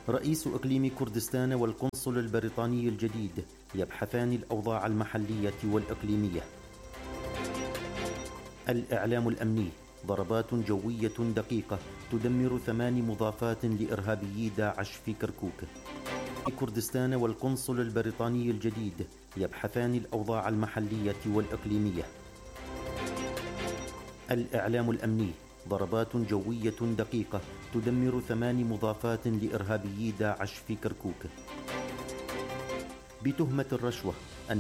رئيس إقليم كردستان والقنصل البريطاني الجديد يبحثان الأوضاع المحلية والإقليمية. الإعلام الأمني: ضربات جوية دقيقة تدمر 8 مضافات لإرهابيي داعش في كركوك. كردستان والقنصل البريطاني الجديد يبحثان الأوضاع المحلية والإقليمية. الإعلام الأمني: ضربات جوية دقيقة تدمر 8 مضافات لإرهابيي داعش في كركوك. بتهمة الرشوة